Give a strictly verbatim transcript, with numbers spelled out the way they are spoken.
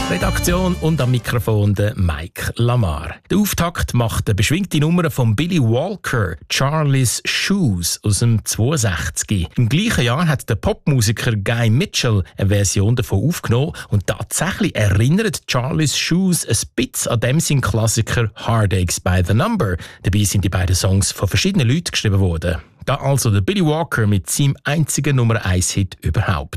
Redaktion und am Mikrofon der Mike Lamar. Der Auftakt macht eine beschwingte Nummer von Billy Walker, Charlie's Shoes aus dem zweiundsechzig. Im gleichen Jahr hat der Popmusiker Guy Mitchell eine Version davon aufgenommen und tatsächlich erinnert Charlie's Shoes ein bisschen an dem seinen Klassiker Heartaches by the Number. Dabei sind die beiden Songs von verschiedenen Leuten geschrieben worden. Da also der Billy Walker mit seinem einzigen Nummer eins Hit überhaupt.